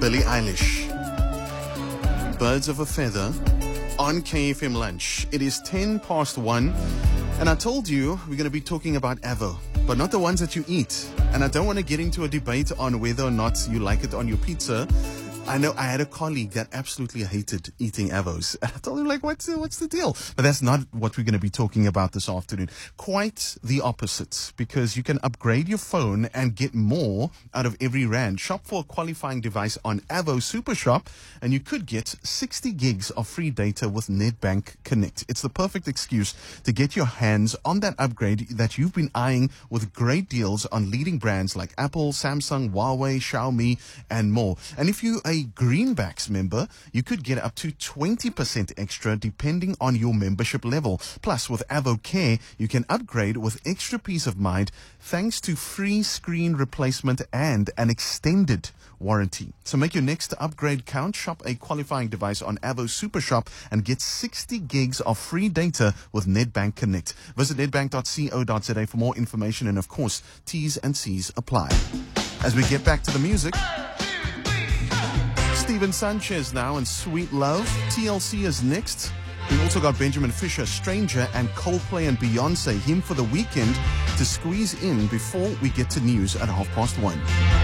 Billie Eilish. Birds of a Feather on KFM Lunch. It is 10 past 1, and I told you we're going to be talking about Avo, but not the ones that you eat. And I don't want to get into a debate on whether or not you like it on your pizza. I know I had a colleague that absolutely hated eating Avos. And I told him, like, what's the deal? But that's not what we're going to be talking about this afternoon. Quite the opposite, because you can upgrade your phone and get more out of every rand. Shop for a qualifying device on Avo Super Shop, and you could get 60 gigs of free data with Nedbank Connect. It's the perfect excuse to get your hands on that upgrade that you've been eyeing, with great deals on leading brands like Apple, Samsung, Huawei, Xiaomi, and more. And if you a Greenbacks member, you could get up to 20% extra depending on your membership level. Plus, with Avo Care, you can upgrade with extra peace of mind thanks to free screen replacement and an extended warranty. So make your next upgrade count. Shop a qualifying device on Avo Super Shop and get 60 gigs of free data with Nedbank Connect. Visit nedbank.co.za for more information, and of course, T's and C's apply. As we get back to the music, Steven Sanchez now and Sweet Love. TLC is next. We've also got Benjamin Fisher, Stranger, and Coldplay and Beyonce, Him for the Weekend, to squeeze in before we get to news at 1:30.